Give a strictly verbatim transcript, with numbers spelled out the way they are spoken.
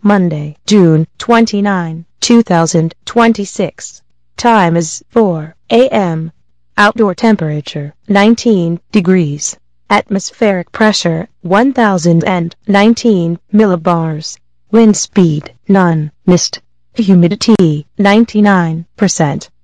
Monday, June twenty-ninth, two thousand twenty-six. Time is four a m Outdoor temperature, nineteen degrees. Atmospheric pressure, one thousand nineteen millibars. Wind speed, none. Mist. Humidity, ninety-nine percent.